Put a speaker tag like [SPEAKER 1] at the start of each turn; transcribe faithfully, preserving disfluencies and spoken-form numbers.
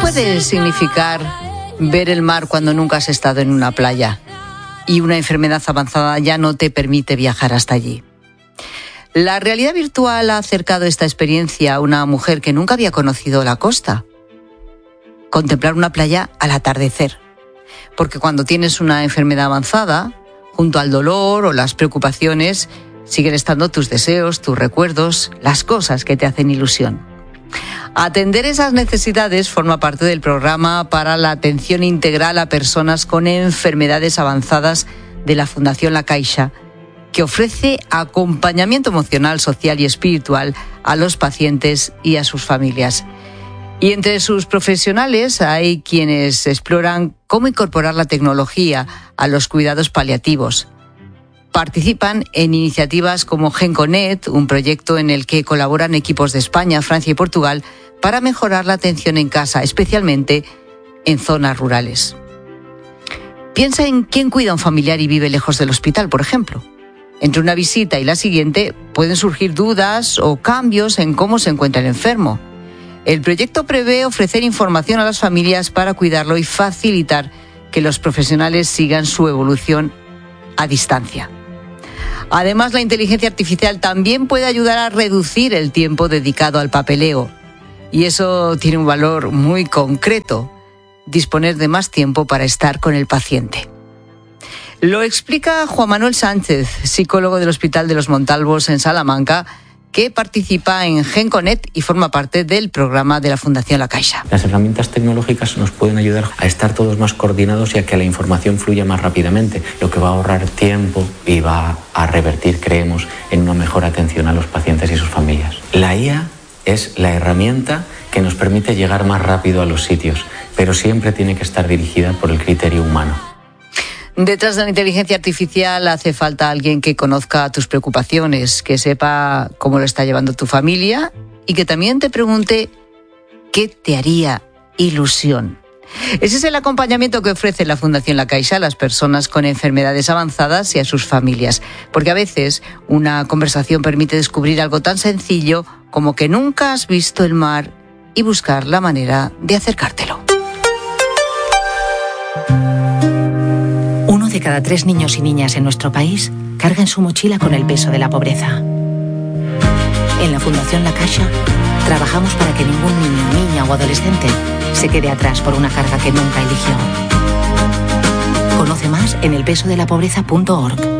[SPEAKER 1] puede significar ver el mar cuando nunca has estado en una playa y una enfermedad avanzada ya no te permite viajar hasta allí? La realidad virtual ha acercado esta experiencia a una mujer que nunca había conocido la costa. Contemplar una playa al atardecer. Porque cuando tienes una enfermedad avanzada, junto al dolor o las preocupaciones, siguen estando tus deseos, tus recuerdos, las cosas que te hacen ilusión. Atender esas necesidades forma parte del programa para la atención integral a personas con enfermedades avanzadas de la Fundación La Caixa, que ofrece acompañamiento emocional, social y espiritual a los pacientes y a sus familias. Y entre sus profesionales hay quienes exploran cómo incorporar la tecnología a los cuidados paliativos. Participan en iniciativas como GenConnect, un proyecto en el que colaboran equipos de España, Francia y Portugal para mejorar la atención en casa, especialmente en zonas rurales. Piensa en quién cuida a un familiar y vive lejos del hospital, por ejemplo. Entre una visita y la siguiente pueden surgir dudas o cambios en cómo se encuentra el enfermo. El proyecto prevé ofrecer información a las familias para cuidarlo y facilitar que los profesionales sigan su evolución a distancia. Además, la inteligencia artificial también puede ayudar a reducir el tiempo dedicado al papeleo. Y eso tiene un valor muy concreto: disponer de más tiempo para estar con el paciente. Lo explica Juan Manuel Sánchez, psicólogo del Hospital de los Montalvos en Salamanca, que participa en GenConnect y forma parte del programa de la Fundación La Caixa.
[SPEAKER 2] Las herramientas tecnológicas nos pueden ayudar a estar todos más coordinados y a que la información fluya más rápidamente, lo que va a ahorrar tiempo y va a revertir, creemos, en una mejor atención a los pacientes y sus familias. La I A es la herramienta que nos permite llegar más rápido a los sitios, pero siempre tiene que estar dirigida por el criterio humano.
[SPEAKER 1] Detrás de la inteligencia artificial hace falta alguien que conozca tus preocupaciones, que sepa cómo lo está llevando tu familia y que también te pregunte qué te haría ilusión. Ese es el acompañamiento que ofrece la Fundación La Caixa a las personas con enfermedades avanzadas y a sus familias, porque a veces una conversación permite descubrir algo tan sencillo como que nunca has visto el mar y buscar la manera de acercártelo.
[SPEAKER 3] Uno de cada tres niños y niñas en nuestro país carga en su mochila con el peso de la pobreza. En la Fundación La Caixa trabajamos para que ningún niño, niña o adolescente se quede atrás por una carga que nunca eligió. Conoce más en el peso de la pobreza punto org.